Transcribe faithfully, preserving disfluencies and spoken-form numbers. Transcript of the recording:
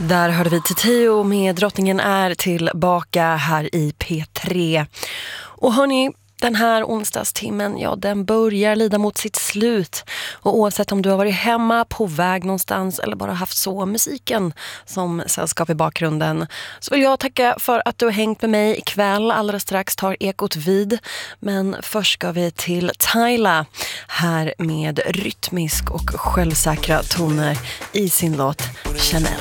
Där hörde vi Titio med Drottningen är tillbaka här i P tre. Och hörni, den här onsdagstimmen, ja, den börjar lida mot sitt slut. Och oavsett om du har varit hemma, på väg någonstans eller bara haft så musiken som sällskap i bakgrunden, så vill jag tacka för att du har hängt med mig ikväll. Alldeles strax tar ekot vid. Men först ska vi till Tyla här med rytmisk och självsäkra toner i sin låt Chanel.